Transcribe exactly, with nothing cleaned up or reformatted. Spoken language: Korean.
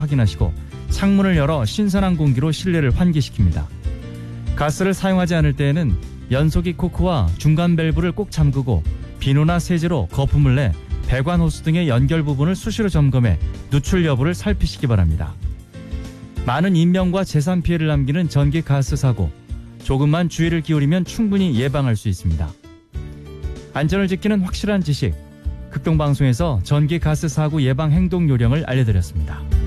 확인하시고 창문을 열어 신선한 공기로 실내를 환기시킵니다. 가스를 사용하지 않을 때에는 연소기 코크와 중간 밸브를 꼭 잠그고 비누나 세제로 거품을 내 배관 호스 등의 연결 부분을 수시로 점검해 누출 여부를 살피시기 바랍니다. 많은 인명과 재산 피해를 남기는 전기 가스 사고, 조금만 주의를 기울이면 충분히 예방할 수 있습니다. 안전을 지키는 확실한 지식, 극동방송에서 전기 가스 사고 예방 행동 요령을 알려드렸습니다.